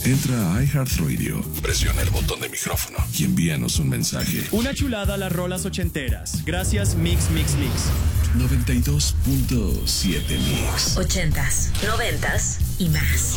Entra a iHeartRadio, presiona el botón de micrófono y envíanos un mensaje. Una chulada las rolas ochenteras. Gracias Mix Mix Mix. 92.7 Mix. 80s, 90s y más.